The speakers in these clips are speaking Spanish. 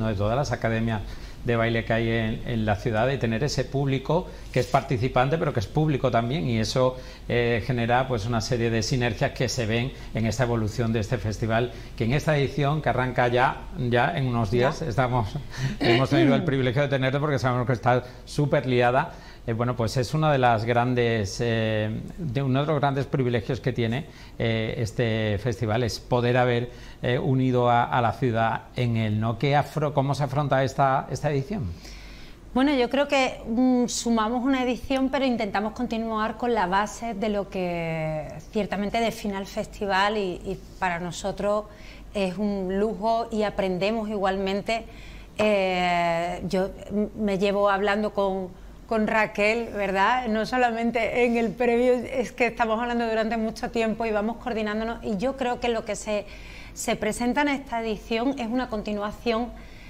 sino de todas las academias de baile que hay en la ciudad, de tener ese público que es participante pero que es público también, y eso genera pues una serie de sinergias que se ven en esta evolución de este festival, que en esta edición que arranca ya en unos días, hemos tenido el privilegio de tenerlo porque sabemos que está súper liada. Bueno, pues es uno de los grandes privilegios que tiene este festival, es poder haber unido a la ciudad en él, ¿no? ¿Cómo se afronta esta edición? Bueno, yo creo que sumamos una edición, pero intentamos continuar con la base de lo que ciertamente define el festival, y para nosotros es un lujo y aprendemos igualmente. Yo me llevo hablando con Raquel, ¿verdad? No solamente en el previo, es que estamos hablando durante mucho tiempo y vamos coordinándonos, y yo creo que lo que se presenta en esta edición es una continuación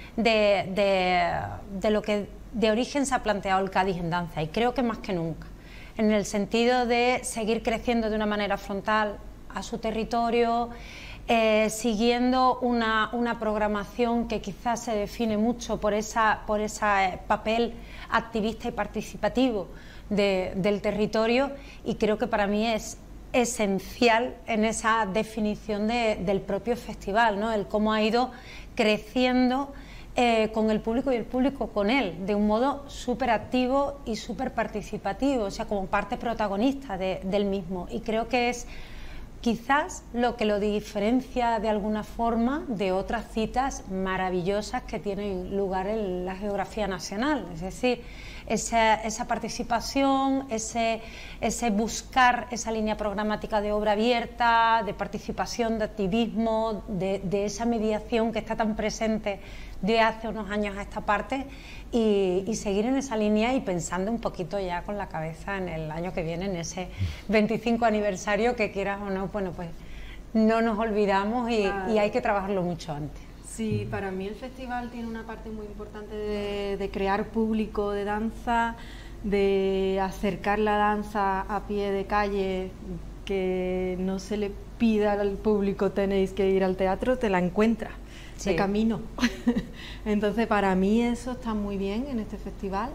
de lo que de origen se ha planteado el Cádiz en danza, y creo que más que nunca, en el sentido de seguir creciendo de una manera frontal a su territorio, siguiendo una programación que quizás se define mucho por ese papel activista y participativo del territorio, y creo que para mí es esencial en esa definición del propio festival, ¿no? El cómo ha ido creciendo con el público y el público con él, de un modo súper activo y súper participativo, o sea, como parte protagonista del mismo, y creo que es quizás lo que lo diferencia de alguna forma de otras citas maravillosas que tienen lugar en la geografía nacional. Es decir, esa participación, ese buscar esa línea programática de obra abierta, de participación, de activismo, de esa mediación que está tan presente de hace unos años a esta parte, y seguir en esa línea y pensando un poquito ya con la cabeza en el año que viene, en ese 25 aniversario que, quieras o no, bueno, pues no nos olvidamos, y hay que trabajarlo mucho antes. Sí, para mí el festival tiene una parte muy importante de crear público de danza, de acercar la danza a pie de calle, que no se le pida al público tenéis que ir al teatro, te la encuentras de camino. Entonces para mí eso está muy bien en este festival,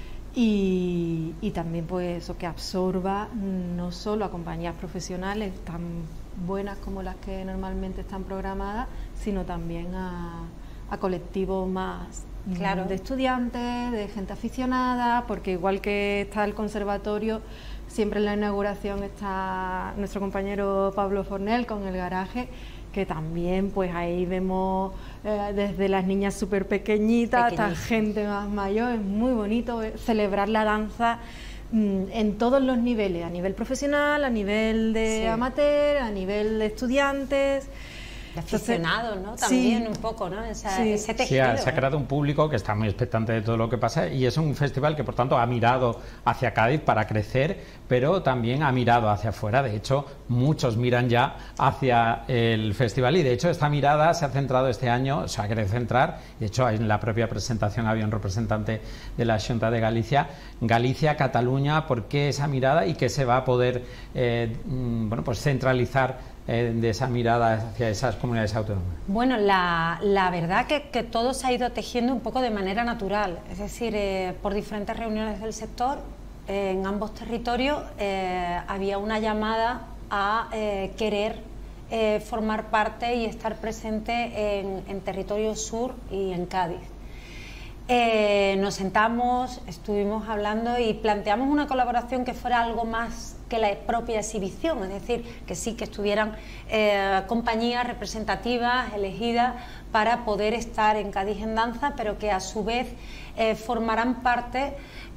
y también pues eso, que absorba no solo a compañías profesionales tan buenas como las que normalmente están programadas, sino también a colectivos más de estudiantes, de gente aficionada, porque igual que está el conservatorio, siempre en la inauguración está nuestro compañero Pablo Fornel con el garaje, que también pues ahí vemos desde las niñas súper pequeñitas hasta gente más mayor. Es muy bonito celebrar la danza en todos los niveles, a nivel profesional, a nivel de amateur, a nivel de estudiantes, de aficionados, ¿no? También un poco, ¿no? Ese tejido. Se ha creado un público que está muy expectante de todo lo que pasa, y es un festival que por tanto ha mirado hacia Cádiz para crecer, pero también ha mirado hacia afuera. De hecho, muchos miran ya hacia el festival, y de hecho esta mirada se ha centrado este año, se ha querido centrar, de hecho en la propia presentación había un representante de la Xunta de Galicia, Cataluña. ¿Por qué esa mirada, y qué se va a poder bueno, pues centralizar de esa mirada hacia esas comunidades autónomas? Bueno, la verdad que todo se ha ido tejiendo un poco de manera natural, es decir, por diferentes reuniones del sector en ambos territorios había una llamada a querer formar parte y estar presente en territorio sur y en Cádiz. Nos sentamos, estuvimos hablando y planteamos una colaboración que fuera algo más que la propia exhibición, es decir, que sí que estuvieran compañías representativas elegidas para poder estar en Cádiz en danza, pero que a su vez formarán parte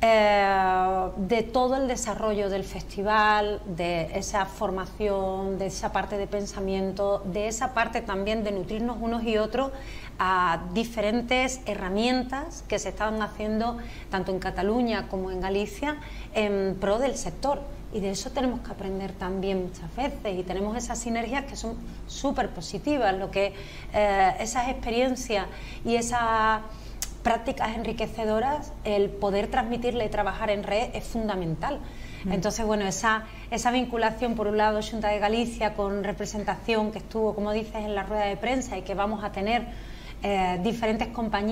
de todo el desarrollo del festival, de esa formación, de esa parte de pensamiento, de esa parte también de nutrirnos unos y otros a diferentes herramientas que se están haciendo tanto en Cataluña como en Galicia en pro del sector. Y de eso tenemos que aprender también muchas veces, y tenemos esas sinergias que son súper positivas, lo que esas experiencias y esas prácticas enriquecedoras, el poder transmitirle y trabajar en red es fundamental. Entonces, bueno, esa vinculación, por un lado, Xunta de Galicia con representación que estuvo, como dices, en la rueda de prensa, y que vamos a tener diferentes compañías